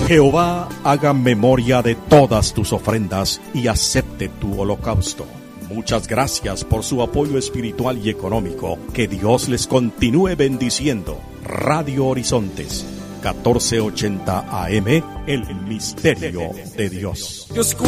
Jehová haga memoria de todas tus ofrendas y acepte tu holocausto. Muchas gracias por su apoyo espiritual y económico. Que Dios les continúe bendiciendo. Radio Horizontes, 1480 AM, el misterio de Dios.